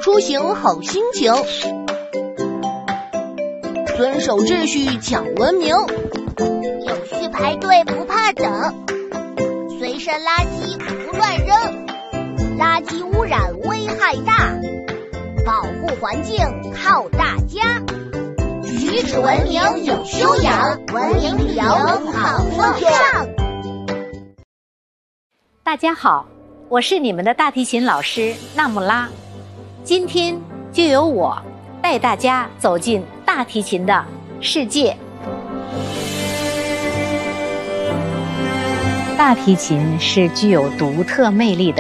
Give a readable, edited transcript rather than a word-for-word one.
出行好心情，遵守秩序讲文明， 有序排队不怕等，随身垃圾不乱扔，垃圾污染危害大，保护环境靠大家，举止文明有修养，文明旅游好风尚。 大家好，我是你们的大提琴老师纳木拉，今天就由我带大家走进大提琴的世界。大提琴是具有独特魅力的